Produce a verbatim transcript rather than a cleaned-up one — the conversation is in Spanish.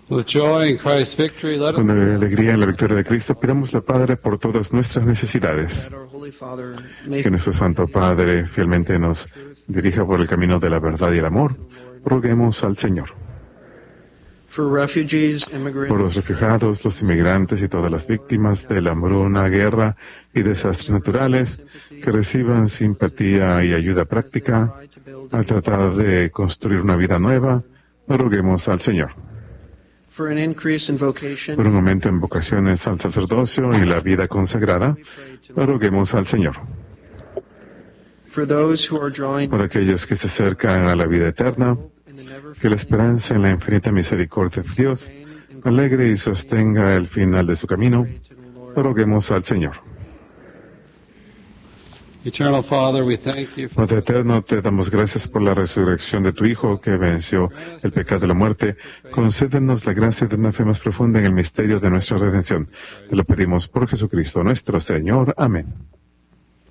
With joy in Christ's victory, let us Con alegría en la victoria de Cristo, pidámosle, Padre, por todas nuestras necesidades. that our Holy Father may Que nuestro Santo Padre fielmente nos dirija por el camino de la verdad y el amor. Roguemos al Señor. for refugees, Por immigrants, los refugiados, los inmigrantes y todas las víctimas de la hambruna, guerra y desastres naturales, que reciban simpatía y ayuda práctica al tratar de construir una vida nueva, roguemos al Señor. for an increase in vocation, Por un aumento en vocaciones al sacerdocio y la vida consagrada, roguemos al Señor. for those who are drawing Por aquellos que se acercan a la vida eterna, in the never que la esperanza en la infinita misericordia de Dios alegre y sostenga el final de su camino, roguemos al Señor. Eternal Father, we thank you for Padre eterno, te damos gracias por la resurrección de tu Hijo que venció el pecado y la muerte. Concédenos la gracia de una fe más profunda en el misterio de nuestra redención. Te lo pedimos por Jesucristo nuestro Señor. Amén.